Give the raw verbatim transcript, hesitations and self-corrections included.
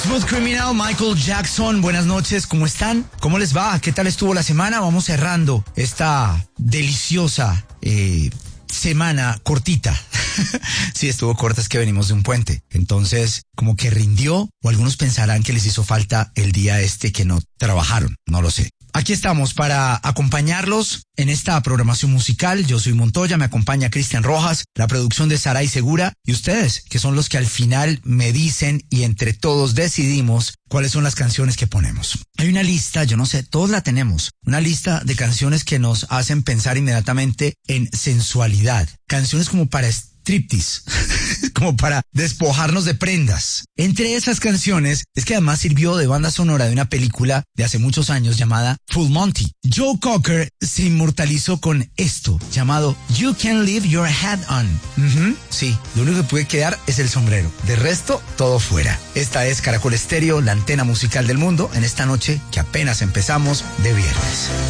Smooth Criminal, Michael Jackson. Buenas noches, ¿cómo están? ¿Cómo les va? ¿Qué tal estuvo la semana? Vamos cerrando esta deliciosa eh, semana cortita. Sí, estuvo corta, es que venimos de un puente. Entonces, como que rindió, o algunos pensarán que les hizo falta el día este que no trabajaron, no lo sé. Aquí estamos para acompañarlos en esta programación musical. Yo soy Montoya, me acompaña Cristian Rojas, la producción de Saray Segura y ustedes, que son los que al final me dicen y entre todos decidimos cuáles son las canciones que ponemos. Hay una lista, yo no sé, todos la tenemos, una lista de canciones que nos hacen pensar inmediatamente en sensualidad. Canciones como para striptease, como para despojarnos de prendas. Entre esas canciones es que además sirvió de banda sonora de una película de hace muchos años llamada Full Monty. Joe Cocker se inmortalizó con esto, llamado You Can Leave Your Hat On. Uh-huh, sí, lo único que puede quedar es el sombrero. De resto, todo fuera. Esta es Caracol Estéreo, la antena musical del mundo, en esta noche que apenas empezamos de viernes.